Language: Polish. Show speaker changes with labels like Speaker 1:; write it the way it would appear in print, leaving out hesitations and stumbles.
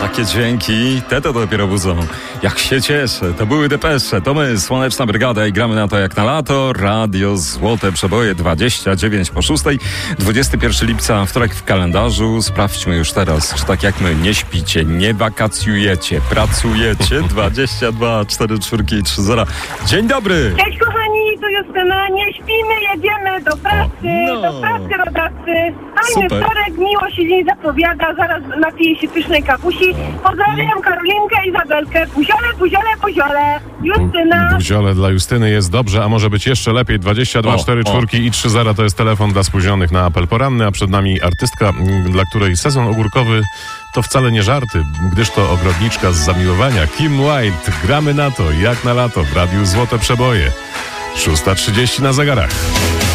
Speaker 1: Takie dźwięki, te to dopiero budzą. Jak się cieszę, to były Depesze, to my, Słoneczna Brygada i gramy na to jak na lato. Radio Złote Przeboje 29 po 6. 21 lipca, wtorek w kalendarzu. Sprawdźmy już teraz, czy tak jak my nie śpicie, nie wakacjujecie, pracujecie. 22 44 30. Dzień dobry!
Speaker 2: Cześć kochani, tu Justyna, nie śpimy, jedziemy do pracy, do pracy rodacy. Fajny wtorek, miło się dzień zapowiada, zaraz napiję się pysznej kawusi. Pozdrawiam Karolinkę, Izabelkę, buziole, buziole, buziole. Justyna.
Speaker 3: Buziole dla Justyny jest dobrze, a może być jeszcze lepiej. 22 44 i 30 to jest telefon dla spóźnionych na apel poranny, a przed nami artystka, dla której sezon ogórkowy to wcale nie żarty, gdyż to ogrodniczka z zamiłowania. Kim White, gramy na to jak na lato w Radiu Złote Przeboje. 6:30 na zegarach.